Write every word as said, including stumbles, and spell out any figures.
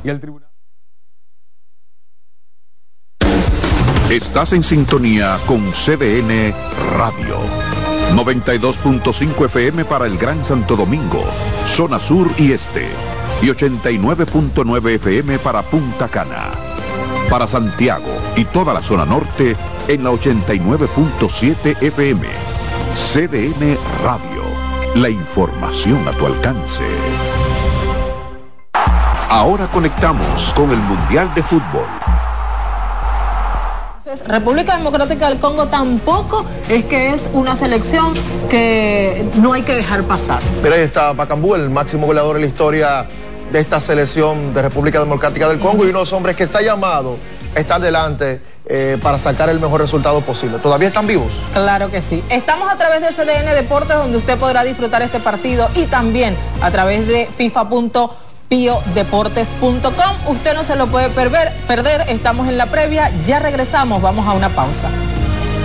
y el tribunal. Estás en sintonía con C D N Radio. noventa y dos punto cinco F M para el Gran Santo Domingo, zona sur y este. Y ochenta y nueve punto nueve F M para Punta Cana. Para Santiago y toda la zona norte en la ochenta y nueve punto siete F M. C D N Radio. La información a tu alcance. Ahora conectamos con el Mundial de Fútbol. República Democrática del Congo tampoco es que es una selección que no hay que dejar pasar. Mira, ahí está Bakambu, el máximo goleador en la historia de esta selección de República Democrática del Congo, uh-huh. y unos hombres que está llamado a estar delante eh, para sacar el mejor resultado posible. ¿Todavía están vivos? Claro que sí. Estamos a través de C D N Deportes, donde usted podrá disfrutar este partido, y también a través de FIFA punto pio deportes punto com. Usted no se lo puede perder, perder. Estamos en la previa, ya regresamos, vamos a una pausa.